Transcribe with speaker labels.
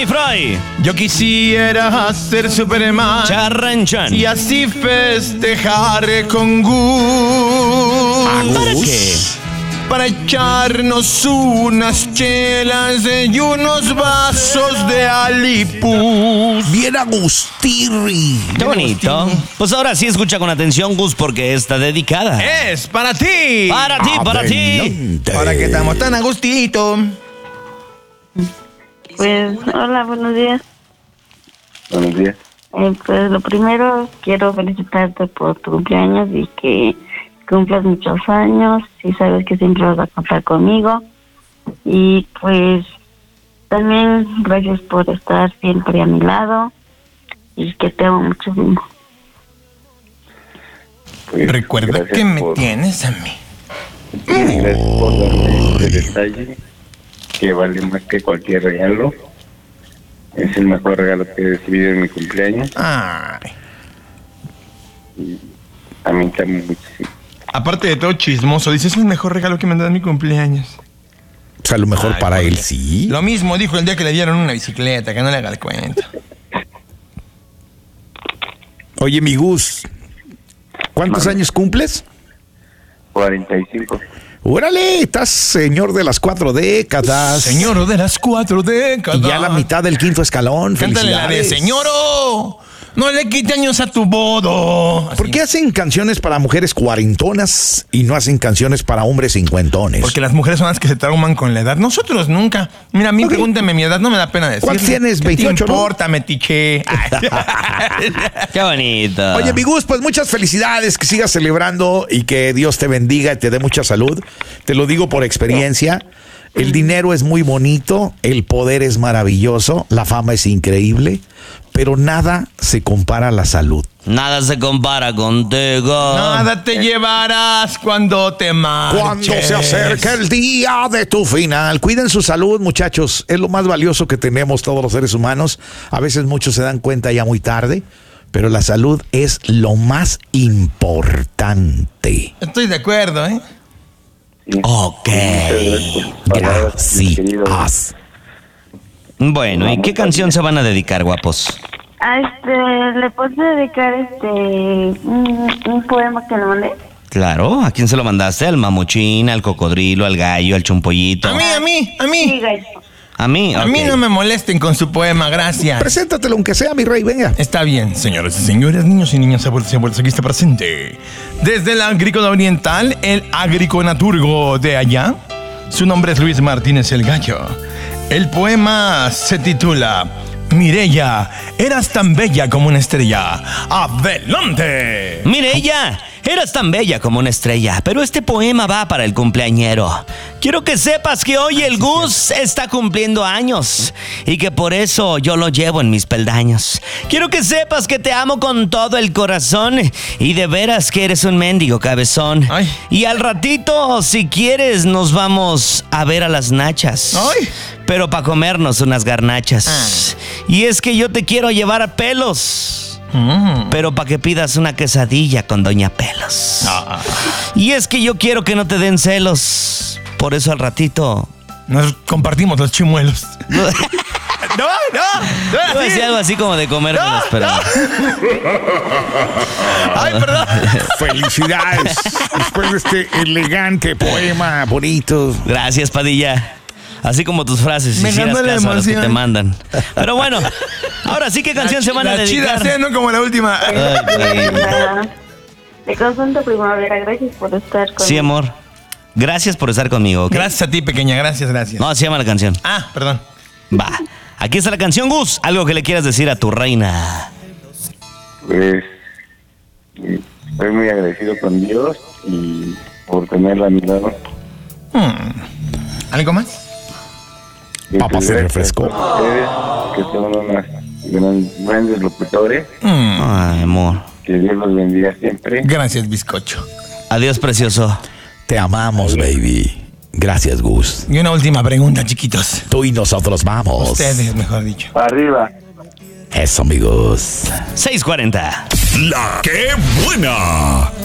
Speaker 1: Danny Freud.
Speaker 2: Yo quisiera ser Superman
Speaker 1: Charranchan.
Speaker 2: y así festejar con Gus.
Speaker 1: ¿Para qué?
Speaker 2: Para echarnos unas chelas y unos vasos de Alipus.
Speaker 3: Bien Agustirri.
Speaker 1: Qué bonito. Pues ahora sí escucha con atención, Gus, porque está dedicada.
Speaker 2: Es para ti.
Speaker 1: Para ti, para ti.
Speaker 3: Adelante.
Speaker 2: Ahora que estamos tan a gustito.
Speaker 4: Pues, hola, buenos días.
Speaker 5: Buenos días.
Speaker 4: Pues lo primero, quiero felicitarte por tu cumpleaños y que cumplas muchos años y sabes que siempre vas a contar conmigo. Y pues también gracias por estar siempre a mi lado y que te amo muchísimo.
Speaker 5: Pues,
Speaker 2: Recuerda
Speaker 5: gracias
Speaker 2: que me
Speaker 5: por-
Speaker 2: tienes a mí.
Speaker 5: Gracias por darme este detalle que vale más que cualquier regalo. Es el mejor regalo que he recibido en mi cumpleaños.
Speaker 2: Ay.
Speaker 5: A mí también muchísimo.
Speaker 2: Aparte de todo chismoso, dice, es el mejor regalo que me han dado en mi cumpleaños.
Speaker 3: O sea, a lo mejor
Speaker 2: Ay,
Speaker 3: para
Speaker 2: porque
Speaker 3: él sí.
Speaker 2: Lo mismo dijo el día que le dieron una bicicleta, que no le haga el cuento.
Speaker 3: Oye, mi Gus, ¿cuántos años cumples?
Speaker 5: 45.
Speaker 3: ¡Órale! Estás señor de las 4 décadas.
Speaker 2: Señor de las 4 décadas.
Speaker 3: Y ya la mitad del 5º escalón.
Speaker 2: Cántale la de
Speaker 3: ¡Felicidades!
Speaker 2: señoro. No le quite años a tu bodo. Así.
Speaker 3: ¿Por qué hacen canciones para mujeres cuarentonas y no hacen canciones para hombres cincuentones?
Speaker 2: Porque las mujeres son las que se trauman con la edad. Nosotros nunca. Mira, a mí
Speaker 3: Ok.
Speaker 2: pregúntame mi edad, no me da pena decir.
Speaker 3: ¿Cuántos tienes?
Speaker 2: ¿Qué
Speaker 3: 28,
Speaker 2: te
Speaker 3: ¿no?
Speaker 2: importa, metiche? Ay.
Speaker 1: Qué bonito.
Speaker 3: Oye, mi Gus, pues muchas felicidades, que sigas celebrando y que Dios te bendiga y te dé mucha salud. Te lo digo por experiencia. El dinero es muy bonito, el poder es maravilloso, la fama es increíble, pero nada se compara a la salud.
Speaker 1: Nada se compara contigo.
Speaker 2: Nada te llevarás cuando te marches.
Speaker 3: Cuando se acerca el día de tu final. Cuiden su salud, muchachos. Es lo más valioso que tenemos todos los seres humanos. A veces muchos se dan cuenta ya muy tarde, pero la salud es lo más importante.
Speaker 2: Estoy de acuerdo, ¿eh?
Speaker 5: Sí.
Speaker 1: Ok.
Speaker 5: Muchas gracias por tus palabras, mi querido.
Speaker 3: Gracias.
Speaker 1: Bueno, ¿y qué canción se van a dedicar, guapos?
Speaker 4: ¿Le puedes dedicar un poema que le mandé?
Speaker 1: Claro, ¿a quién se lo mandaste? ¿Al mamuchín, al cocodrilo, al gallo, al chumpollito?
Speaker 2: A mí.
Speaker 4: Sí, gallo.
Speaker 1: A mí,
Speaker 2: A mí
Speaker 1: ok.
Speaker 2: no me molesten con su poema, gracias.
Speaker 3: Preséntatelo aunque sea, mi rey, venga.
Speaker 2: Está bien, señoras y señores, niños y niñas, abuelos y abuelas, aquí está presente. Desde el Agrícola Oriental, el agriconaturgo de allá. Su nombre es Luis Martínez el Gallo. El poema se titula Mireya, eras tan bella como una estrella. ¡Adelante!
Speaker 1: Mireya, eras tan bella como una estrella, pero este poema va para el cumpleañero. Quiero que sepas que hoy el Gus está cumpliendo años y que por eso yo lo llevo en mis peldaños. Quiero que sepas que te amo con todo el corazón y de veras que eres un mendigo cabezón.
Speaker 2: Ay.
Speaker 1: Y al ratito, si quieres, nos vamos a ver a las nachas.
Speaker 2: Ay.
Speaker 1: Pero para comernos unas garnachas. Y es que yo te quiero llevar a Pelos. Pero para que pidas una quesadilla con Doña Pelos. Y es que yo quiero que no te den celos. Por eso al ratito...
Speaker 2: Nos compartimos los chimuelos. No.
Speaker 1: Iba a decir algo así como de comérmelos, pero...
Speaker 2: Ay, perdón.
Speaker 3: Felicidades. Después de este elegante poema bonito.
Speaker 1: Gracias, Padilla. Así como tus frases,
Speaker 2: Me
Speaker 1: hicieras
Speaker 2: ganó la
Speaker 1: caso a los que te
Speaker 2: emoción.
Speaker 1: mandan. Pero bueno, ahora sí, ¿qué canción se van a
Speaker 2: La
Speaker 1: dedicar?
Speaker 2: chida, ¿no? Como la última.
Speaker 4: De Constante Primavera, gracias por estar conmigo.
Speaker 1: Sí, amor. Gracias por estar conmigo, ¿ok?
Speaker 2: Gracias a ti, pequeña, gracias.
Speaker 1: No, así se llama la canción.
Speaker 2: Ah, perdón.
Speaker 1: Va. Aquí está la canción, Gus. Algo que le quieras decir a tu reina.
Speaker 5: Pues estoy muy agradecido con Dios y por tenerla a mi lado.
Speaker 2: ¿Algo más?
Speaker 5: Y
Speaker 3: Papá,
Speaker 5: pues
Speaker 3: se
Speaker 5: gracias
Speaker 3: refrescó.
Speaker 5: a ustedes, que son unos grandes locutores.
Speaker 1: Ay, amor.
Speaker 5: Que Dios los bendiga siempre.
Speaker 2: Gracias, bizcocho.
Speaker 1: Adiós, precioso.
Speaker 3: Te amamos, baby. Gracias, Gus.
Speaker 2: Y una última pregunta, chiquitos.
Speaker 3: Tú y nosotros vamos.
Speaker 2: Ustedes, mejor dicho.
Speaker 5: Arriba.
Speaker 3: Eso, amigos.
Speaker 1: 6:40.
Speaker 6: La que buena.